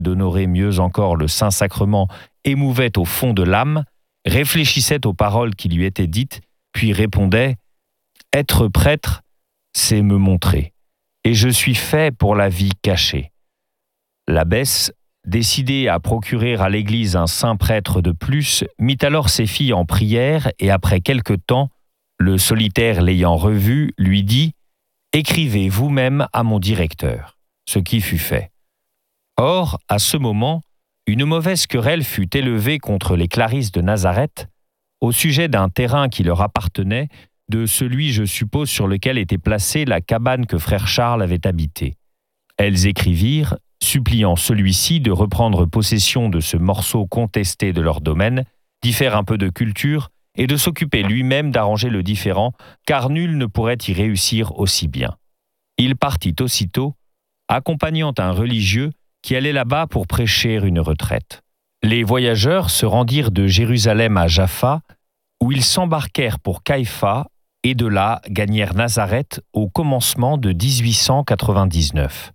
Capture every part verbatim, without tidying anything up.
d'honorer mieux encore le Saint-Sacrement émouvait au fond de l'âme, réfléchissait aux paroles qui lui étaient dites, puis répondait « Être prêtre, c'est me montrer, et je suis fait pour la vie cachée. » L'abbesse, décidée à procurer à l'Église un saint prêtre de plus, mit alors ses filles en prière et après quelque temps, le solitaire l'ayant revu, lui dit « Écrivez vous-même à mon directeur », ce qui fut fait. Or, à ce moment, une mauvaise querelle fut élevée contre les Clarisses de Nazareth au sujet d'un terrain qui leur appartenait, de celui, je suppose, sur lequel était placée la cabane que frère Charles avait habitée. Elles écrivirent, suppliant celui-ci de reprendre possession de ce morceau contesté de leur domaine, d'y faire un peu de culture et de s'occuper lui-même d'arranger le différend, car nul ne pourrait y réussir aussi bien. Il partit aussitôt, accompagnant un religieux qui allait là-bas pour prêcher une retraite. Les voyageurs se rendirent de Jérusalem à Jaffa, où ils s'embarquèrent pour Caïpha et de là gagnèrent Nazareth au commencement de dix-huit cent quatre-vingt-dix-neuf.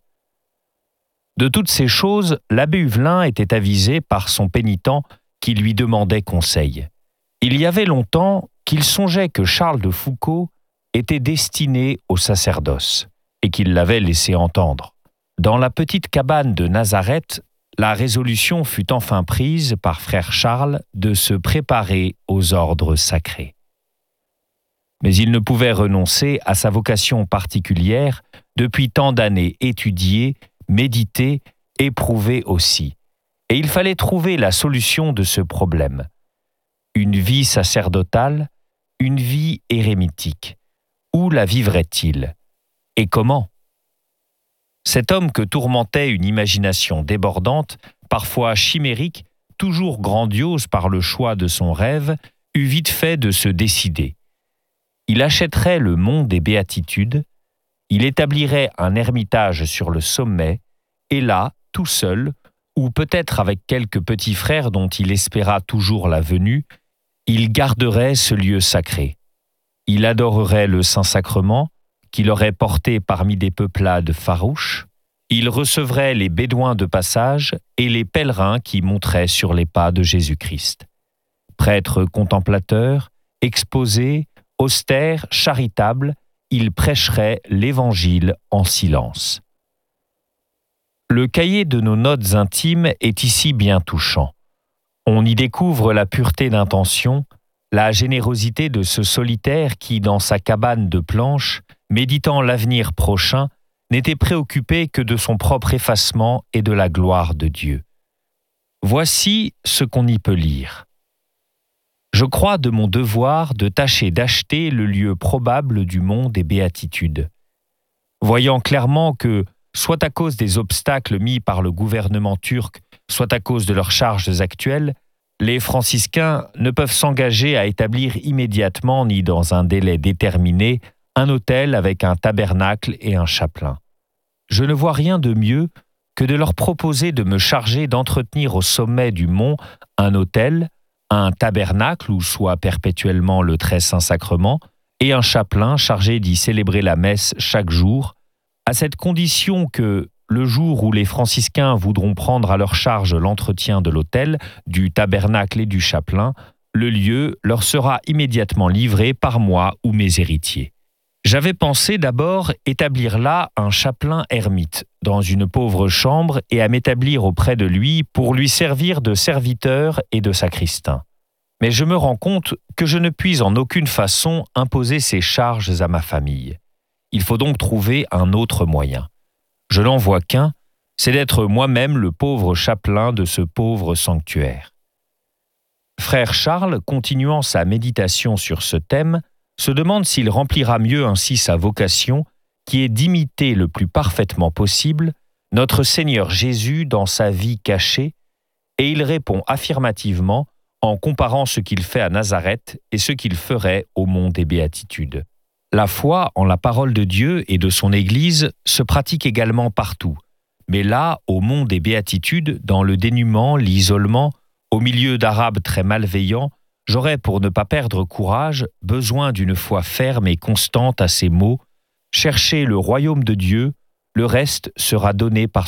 De toutes ces choses, l'abbé Huvelin était avisé par son pénitent qui lui demandait conseil. Il y avait longtemps qu'il songeait que Charles de Foucauld était destiné au sacerdoce et qu'il l'avait laissé entendre. Dans la petite cabane de Nazareth, la résolution fut enfin prise par frère Charles de se préparer aux ordres sacrés. Mais il ne pouvait renoncer à sa vocation particulière, depuis tant d'années étudiée, méditée, éprouvée aussi. Et il fallait trouver la solution de ce problème. Une vie sacerdotale, une vie érémitique. Où la vivrait-il? Et comment? Cet homme que tourmentait une imagination débordante, parfois chimérique, toujours grandiose par le choix de son rêve, eut vite fait de se décider. Il achèterait le mont des Béatitudes, il établirait un ermitage sur le sommet, et là, tout seul, ou peut-être avec quelques petits frères dont il espéra toujours la venue, il garderait ce lieu sacré. Il adorerait le Saint-Sacrement, qu'il aurait porté parmi des peuplades farouches, il recevrait les Bédouins de passage et les pèlerins qui monteraient sur les pas de Jésus-Christ. Prêtre contemplateur, exposé, austère, charitable, il prêcherait l'Évangile en silence. Le cahier de nos notes intimes est ici bien touchant. On y découvre la pureté d'intention, la générosité de ce solitaire qui, dans sa cabane de planches, méditant l'avenir prochain, n'était préoccupé que de son propre effacement et de la gloire de Dieu. Voici ce qu'on y peut lire. Je crois de mon devoir de tâcher d'acheter le lieu probable du mont des Béatitudes. Voyant clairement que, soit à cause des obstacles mis par le gouvernement turc, soit à cause de leurs charges actuelles, les franciscains ne peuvent s'engager à établir immédiatement ni dans un délai déterminé un autel avec un tabernacle et un chapelain. Je ne vois rien de mieux que de leur proposer de me charger d'entretenir au sommet du mont un autel, un tabernacle où soit perpétuellement le très saint sacrement, et un chapelain chargé d'y célébrer la messe chaque jour, à cette condition que, le jour où les franciscains voudront prendre à leur charge l'entretien de l'autel, du tabernacle et du chapelain, le lieu leur sera immédiatement livré par moi ou mes héritiers. J'avais pensé d'abord établir là un chapelain ermite, dans une pauvre chambre, et à m'établir auprès de lui pour lui servir de serviteur et de sacristain. Mais je me rends compte que je ne puis en aucune façon imposer ces charges à ma famille. Il faut donc trouver un autre moyen. Je n'en vois qu'un, c'est d'être moi-même le pauvre chapelain de ce pauvre sanctuaire. Frère Charles, continuant sa méditation sur ce thème, se demande s'il remplira mieux ainsi sa vocation, qui est d'imiter le plus parfaitement possible notre Seigneur Jésus dans sa vie cachée, et il répond affirmativement en comparant ce qu'il fait à Nazareth et ce qu'il ferait au mont des Béatitudes. La foi en la parole de Dieu et de son Église se pratique également partout, mais là, au mont des Béatitudes, dans le dénuement, l'isolement, au milieu d'Arabes très malveillants, j'aurais, pour ne pas perdre courage, besoin d'une foi ferme et constante à ces mots « Cherchez le royaume de Dieu, le reste sera donné par surcroît ».